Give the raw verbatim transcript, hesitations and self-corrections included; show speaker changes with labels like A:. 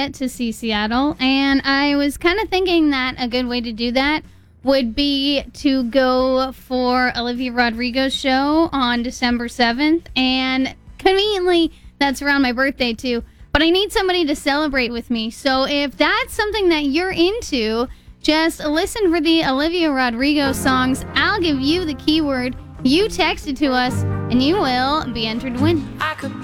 A: yet to see Seattle, and I was kind of thinking that a good way to do that would be to go for Olivia Rodrigo's show on December seventh, and conveniently, that's around my birthday too, but I need somebody to celebrate with me. So if that's something that you're into, just listen for the Olivia Rodrigo songs. I'll give you the keyword. You text it to us, and you will be entered to win.
B: I could